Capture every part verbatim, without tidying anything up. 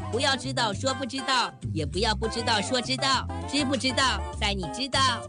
不要知道说不知道，也不要不知道说知道。知不知道，在你知道。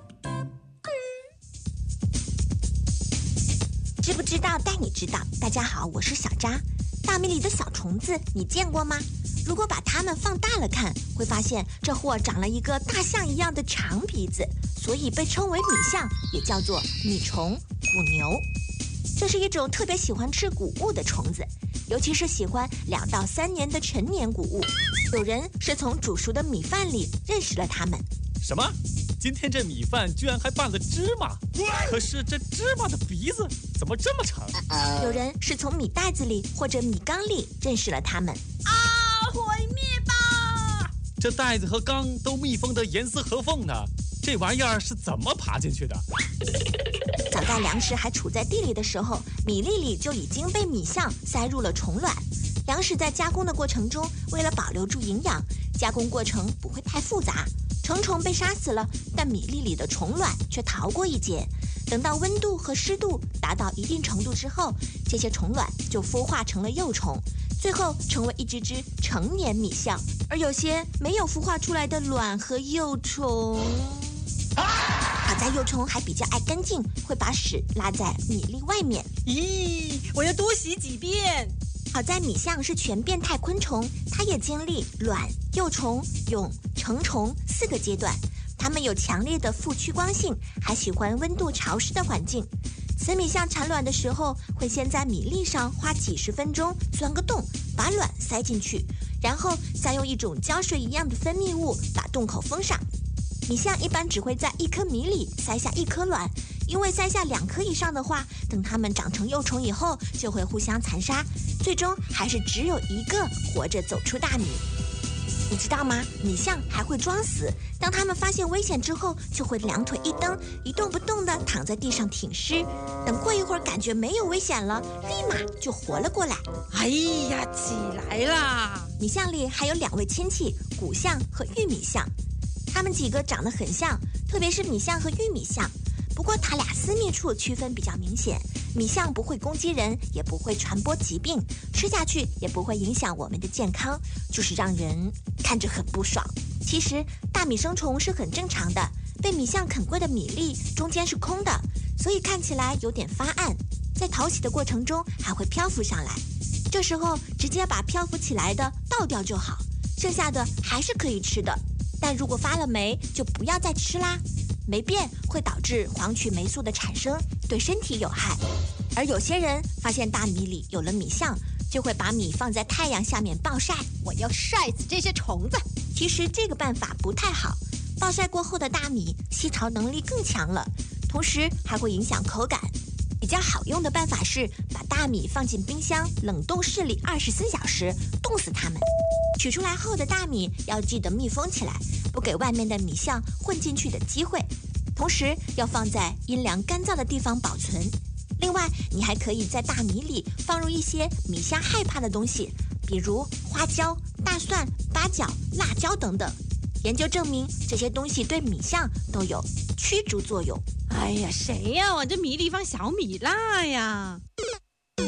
知不知道，带你知道。大家好，我是小渣。大米里的小虫子，你见过吗？如果把它们放大了看，会发现这货长了一个大象一样的长鼻子，所以被称为米象，也叫做米虫、谷牛。这是一种特别喜欢吃谷物的虫子，尤其是喜欢两到三年的成年谷物。有人是从煮熟的米饭里认识了它们。 什么？今天这米饭居然还拌了芝麻？可是这芝麻的鼻子怎么这么长？ 有人是从米袋子里或者米缸里认识了它们。 啊！毁灭吧！ 这袋子和缸都密封得严丝合缝呢，这玩意儿是怎么爬进去的？ 早在粮食还处在地里的时候，米粒里就已经被米象塞入了虫卵。粮食在加工的过程中，为了保留住营养，加工过程不会太复杂。成虫被杀死了，但米粒里的虫卵却逃过一劫。等到温度和湿度达到一定程度之后，这些虫卵就孵化成了幼虫，最后成为一只只成年米象。而有些没有孵化出来的卵和幼虫，好在幼虫还比较爱干净，会把屎拉在米粒外面。 咦，我要多洗几遍。 好在米象是全变态昆虫，它也经历卵、幼虫、蛹、成虫四个阶段。它们有强烈的富趋光性，还喜欢温度潮湿的环境。雌米象产卵的时候，会先在米粒上花几十分钟钻个洞，把卵塞进去，然后再用一种胶水一样的分泌物把洞口封上。米象一般只会在一颗米里塞下一颗卵，因为塞下两颗以上的话，等它们长成幼虫以后就会互相残杀，最终还是只有一个活着走出大米。你知道吗？米象还会装死，当它们发现危险之后，就会两腿一蹬，一动不动地躺在地上挺尸，等过一会儿感觉没有危险了，立马就活了过来。 哎呀，起来啦！ 米象里还有两位亲戚，谷象和玉米象，它们几个长得很像，特别是米象和玉米象。不过它俩私密处区分比较明显，米象不会攻击人，也不会传播疾病，吃下去也不会影响我们的健康，就是让人看着很不爽。其实大米生虫是很正常的，被米象啃过的米粒中间是空的，所以看起来有点发暗，在淘洗的过程中还会漂浮上来。这时候直接把漂浮起来的倒掉就好，剩下的还是可以吃的。但如果发了霉，就不要再吃啦。霉变会导致黄曲霉素的产生，对身体有害。而有些人发现大米里有了米象，就会把米放在太阳下面暴晒， 我要晒死这些虫子。 其实这个办法不太好，暴晒过后的大米吸潮能力更强了，同时还会影响口感。比较好用的办法是把大米放进冰箱冷冻室里二十四小时，冻死它们。取出来后的大米要记得密封起来，不给外面的米象混进去的机会，同时要放在阴凉干燥的地方保存。另外，你还可以在大米里放入一些米象害怕的东西，比如花椒、大蒜、八角、辣椒等等。研究证明，这些东西对米象都有驱逐作用。 哎呀，谁呀、往这米里放小米辣呀？